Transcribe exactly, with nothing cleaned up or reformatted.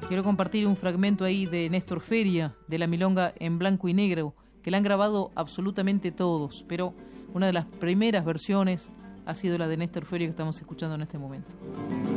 Quiero compartir un fragmento ahí de Néstor Feria, de la milonga en blanco y negro, que la han grabado absolutamente todos, pero una de las primeras versiones ha sido la de Néstor Feria que estamos escuchando en este momento.